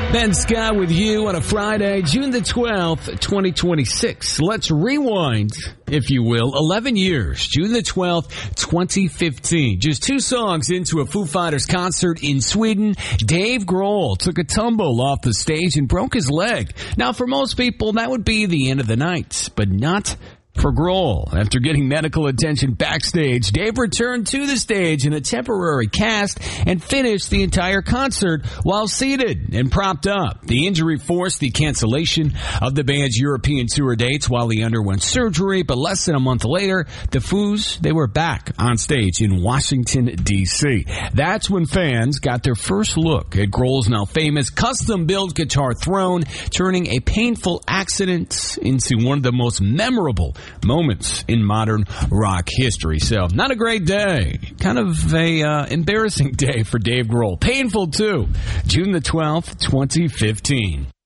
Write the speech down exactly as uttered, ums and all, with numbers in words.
Ben Scott with you on a Friday, June the twelfth, twenty twenty-six. Let's rewind, if you will, eleven years, June the twelfth, twenty fifteen. Just two songs into a Foo Fighters concert in Sweden, Dave Grohl took a tumble off the stage and broke his leg. Now, for most people, that would be the end of the night, but not for Grohl. After getting medical attention backstage, Dave returned to the stage in a temporary cast and finished the entire concert while seated and propped up. The injury forced the cancellation of the band's European tour dates while he underwent surgery, but less than a month later, the Foos, they were back on stage in Washington, D C. That's when fans got their first look at Grohl's now famous custom-built guitar throne, turning a painful accident into one of the most memorable moments in modern rock history. So, not a great day. Kind of a uh, embarrassing day for Dave Grohl. Painful, too. June the twelfth, twenty fifteen.